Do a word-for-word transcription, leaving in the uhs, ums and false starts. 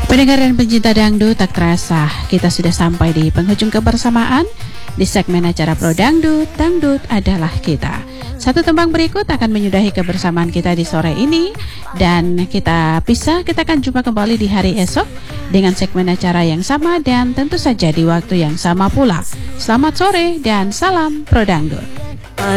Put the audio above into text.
Pendengar dan pencinta dangdut, tak terasa kita sudah sampai di penghujung kebersamaan di segmen acara Pro Dangdut, Dangdut adalah kita. Satu tembang berikut akan menyudahi kebersamaan kita di sore ini, dan kita pisah, kita akan jumpa kembali di hari esok dengan segmen acara yang sama dan tentu saja di waktu yang sama pula. Selamat sore dan salam Pro Dangdut.